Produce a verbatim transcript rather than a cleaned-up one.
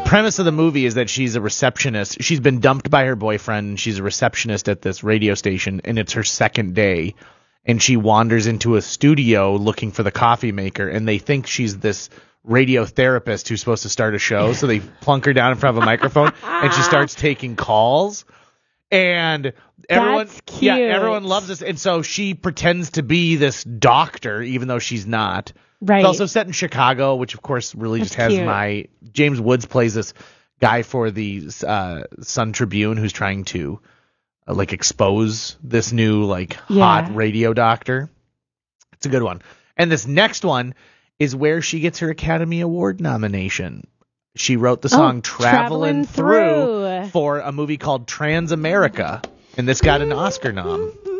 premise of the movie is that she's a receptionist. She's been dumped by her boyfriend. She's a receptionist at this radio station, and it's her second day. And she wanders into a studio looking for the coffee maker, and they think she's this radio therapist who's supposed to start a show. So they plunk her down in front of a microphone, and she starts taking calls. And everyone, That's cute. yeah, everyone loves this. And so she pretends to be this doctor, even though she's not. Right. It's also set in Chicago, which of course really That's just has cute. my James Woods plays this guy for the uh, Sun Tribune who's trying to uh, like expose this new like Yeah. hot radio doctor. It's a good one. And this next one is where she gets her Academy Award nomination. She wrote the song Oh, Travelin' Travelin' Through Through. for a movie called Transamerica, and this got an Oscar nom.